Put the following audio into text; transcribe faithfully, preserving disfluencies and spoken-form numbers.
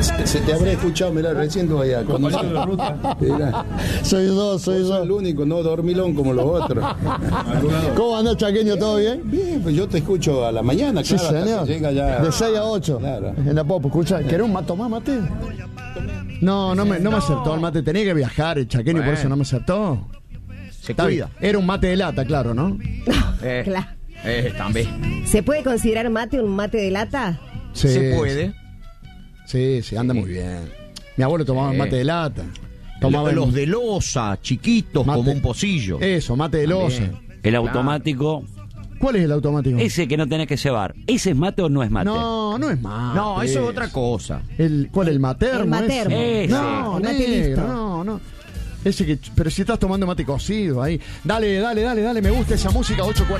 Se, se te habrá escuchado, mirá, recién tú allá. Cuando la ruta. Mirá. Soy yo, soy Vos yo. sos el único, no dormilón como los otros. ¿Cómo andás, Chaqueño? ¿Todo bien? Bien, pues yo te escucho a la mañana, Sí, claro. hasta señor. que llega ya... De seis a ocho. Claro. En la Popo. Escucha, ¿querés un mato más, mate? No, no me, no me aceptó el mate. Tenía que viajar el Chaqueño, Bueno. por eso no me aceptó. Se Está cuida. bien. Era un mate de lata, claro, ¿no? Eh, Claro. eh, también. ¿Se puede considerar mate un mate de lata? Sí, Se puede. Sí, sí, anda muy bien. Mi abuelo tomaba Sí. mate de lata. Tomaba Los en- de losa, chiquitos, Mate. como un pocillo. Eso, mate de losa. También. El automático, ¿Cuál es el automático? ese que no tenés que cebar. ¿Ese es mate o no es mate? No, no es mate. No, eso es otra cosa. El, ¿Cuál es el matermo? El matermo. ese? Ese. No, El mate negro, listo. no, no. Ese que, pero si estás tomando mate cocido ahí. Dale, dale, dale, dale, me gusta esa música, ocho cuarenta.